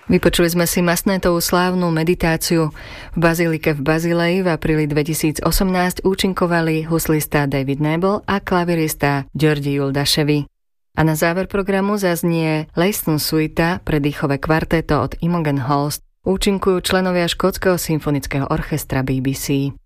Vypočuli sme si Masnétovú slávnu meditáciu. V bazilike v Bazileji v apríli 2018 účinkovali huslista David Nebel a klavirista Georgi Juldaševi. A na záver programu zaznie Leiston Suita pre dýchové kvartéto od Imogen Holst. Účinkujú členovia Škótskeho symfonického orchestra BBC.